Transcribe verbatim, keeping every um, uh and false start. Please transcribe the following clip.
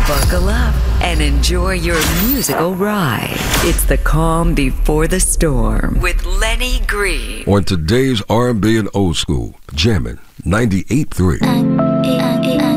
Buckle up and enjoy your musical ride. It's the calm before the storm with Lenny Green. On today's R and B and old school, jamming ninety-eight point three.